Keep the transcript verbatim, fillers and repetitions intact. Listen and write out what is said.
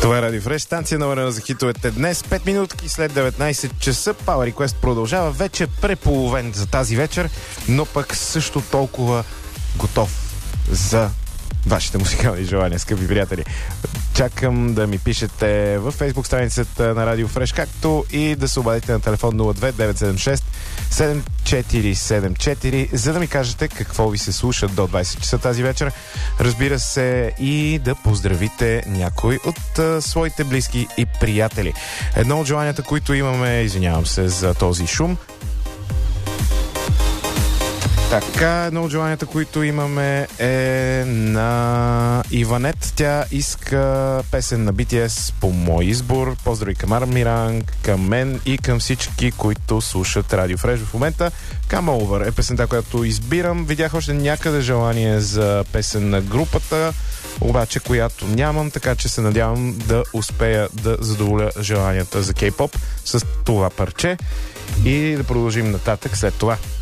Това е Радио Фреш, станция номер за хитовете днес. пет минутки след деветнайсет часа. Power Request продължава. Вече преполовен за тази вечер, но пък също толкова готов за вашите музикални желания, скъпи приятели. Чакам да ми пишете във Facebook страницата на Радио Фреш, както и да се обадите на телефон нула две девет седем шест седем четири седем четири, за да ми кажете какво ви се слуша до двайсет часа тази вечер. Разбира се, и да поздравите някой от а, своите близки и приятели. Едно от желанията, които имаме, извинявам се за този шум, така, едно от желанията, които имаме е на Иванет. Тя иска песен на би ти ес по мой избор. Поздрави към Армиран, към мен и към всички, които слушат Радио Фреш в момента. Come Over е песента, която избирам. Видях още някъде желание за песен на групата, обаче която нямам, така че се надявам да успея да задоволя желанията за кей-поп с това парче и да продължим нататък след това.